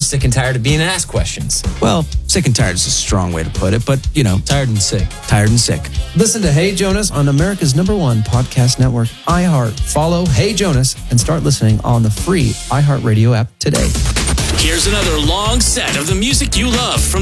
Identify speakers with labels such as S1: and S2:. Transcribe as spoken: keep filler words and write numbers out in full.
S1: sick and tired of being asked questions.
S2: Well, sick and tired is a strong way to put it, but, you know,
S1: Tired and sick.
S2: tired and sick.
S3: Listen to Hey Jonas on America's number one podcast network, iHeart. Follow Hey Jonas and start listening on the free iHeartRadio app today.
S4: Here's another long set of the music you love from